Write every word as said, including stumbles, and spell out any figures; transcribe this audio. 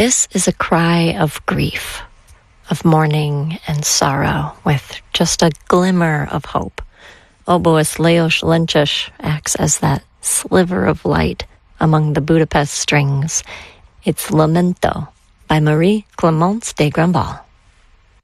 This is a cry of grief, of mourning and sorrow, with just a glimmer of hope. Oboist Leos Lynchus acts as that sliver of light among the Budapest strings. It's Lamento by Marie Clemence de Grandval.